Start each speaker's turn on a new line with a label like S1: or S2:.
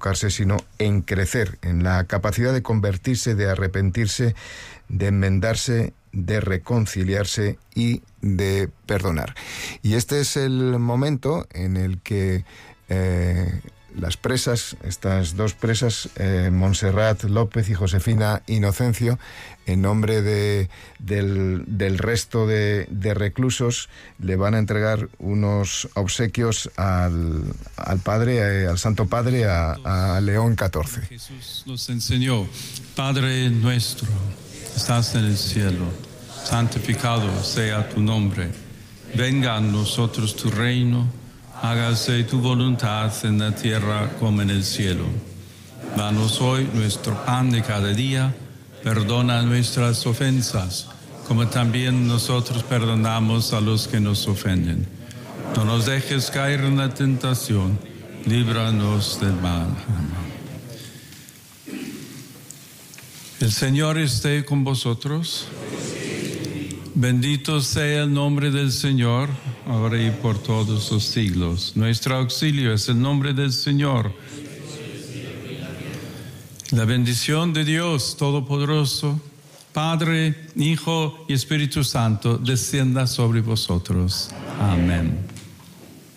S1: equivocarse, sino en crecer, en la capacidad de convertirse, de arrepentirse, de enmendarse, de reconciliarse y de perdonar. Y este es el momento en el que las presas, estas dos presas, Montserrat López y Josefina Inocencio, en nombre del resto de reclusos, le van a entregar unos obsequios al Padre, al Santo Padre, a León XIV.
S2: Jesús nos enseñó: Padre nuestro, estás en el cielo, santificado sea tu nombre. Venga a nosotros tu reino, hágase tu voluntad en la tierra como en el cielo. Danos hoy nuestro pan de cada día, perdona nuestras ofensas, como también nosotros perdonamos a los que nos ofenden. No nos dejes caer en la tentación, líbranos del mal. Amén. El Señor esté con vosotros. Bendito sea el nombre del Señor, ahora y por todos los siglos. Nuestro auxilio es el nombre del Señor. La bendición de Dios Todopoderoso, Padre, Hijo y Espíritu Santo, descienda sobre vosotros. Amén.